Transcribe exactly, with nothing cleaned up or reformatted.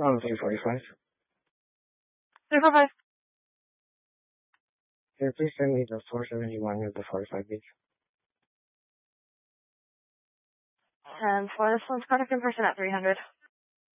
Um, three forty-five. three forty-five. Can you please send me the four seventy-one with the forty-five beats? And for this one's contact in person at three hundred.